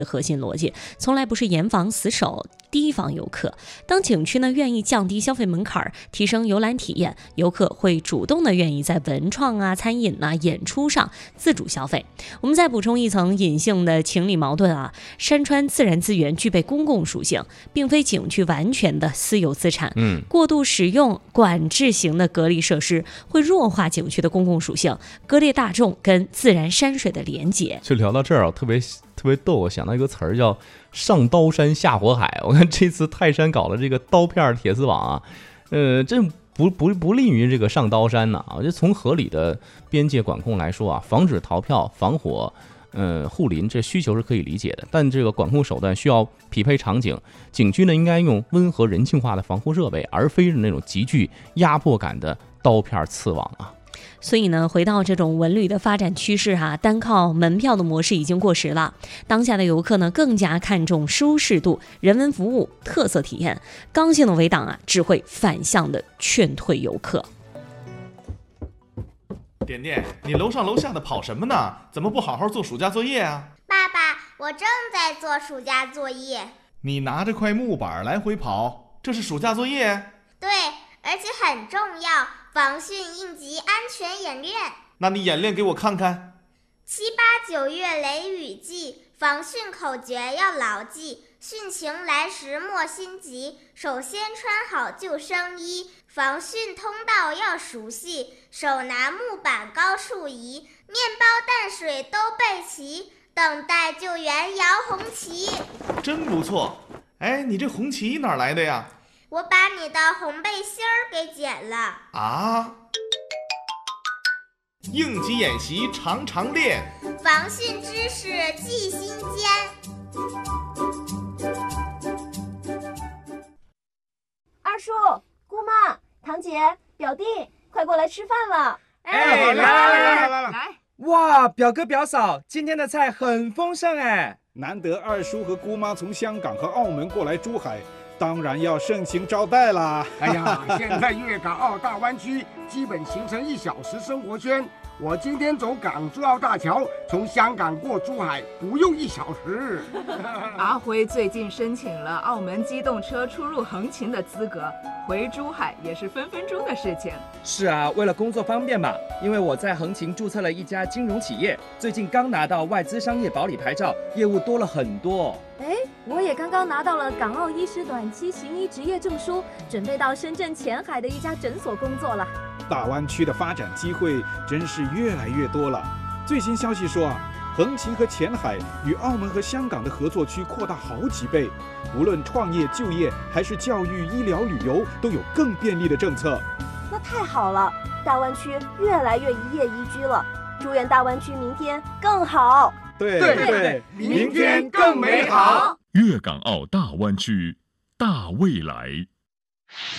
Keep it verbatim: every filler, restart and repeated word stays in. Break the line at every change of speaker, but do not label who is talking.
核心逻辑从来不是严防死守、提防游客。当景区呢愿意降低消费门槛，提升游览体验，游客会主动的愿意在文创啊、餐饮啊、演出上自主消费。我们再补充一层隐性的情理矛盾啊，山川自然资源具备公共属性，并非景区完全的私有资产。
嗯，
过度使用管制型的隔离设施，会弱化景区的公共属性，割裂大众跟自然山水的连结。
就聊到这儿啊，特别特别逗，我想到一个词儿叫上刀山下火海。我看这次泰山搞了这个刀片铁丝网啊，呃，这不不不利于这个上刀山呢啊。就从合理的边界管控来说啊，防止逃票、防火、呃护林，这需求是可以理解的，但这个管控手段需要匹配场景。景区呢应该用温和人性化的防护设备，而非是那种极具压迫感的刀片刺网啊。
所以呢，回到这种文旅的发展趋势哈、啊，单靠门票的模式已经过时了。当下的游客呢，更加看重舒适度、人文服务、特色体验。刚性的围挡啊，只会反向的劝退游客。
点点，你楼上楼下的跑什么呢？怎么不好好做暑假作业啊？
爸爸，我正在做暑假作业。
你拿着块木板来回跑，这是暑假作业？
对，而且很重要，防汛应急安全演练。
那你演练给我看看。
七八九月雷雨季，防汛口诀要牢记。汛情来时莫心急，首先穿好救生衣，防汛通道要熟悉，手拿木板高处移，面包淡水都备齐，等待救援摇红旗。
真不错。哎，你这红旗哪来的呀？
我把你的红背心儿给剪了。
啊！应急演习常常练，
防汛知识记心间。
二叔、姑妈、堂姐、表弟，快过来吃饭了！
哎，来来来来来来！哇，表哥表嫂，今天的菜很丰盛哎！
难得二叔和姑妈从香港和澳门过来珠海，当然要盛情招待啦！
哎呀，现在粤港澳大湾区基本形成一小时生活圈。我今天走港珠澳大桥，从香港过珠海不用一小时。
阿辉最近申请了澳门机动车出入横琴的资格，回珠海也是分分钟的事情。
是啊，为了工作方便嘛，因为我在横琴注册了一家金融企业，最近刚拿到外资商业保理牌照，业务多了很多。
哎，我也刚刚拿到了港澳医师短期行医执业证书，准备到深圳前海的一家诊所工作了。
大湾区的发展机会真是越来越多了。最新消息说啊，横琴和前海与澳门和香港的合作区扩大好几倍，无论创业、就业还是教育、医疗、旅游，都有更便利的政策。
那太好了，大湾区越来越一叶一居了。祝愿大湾区明天更好。
对
对对，明天更美好。
粤港澳大湾区，大未来。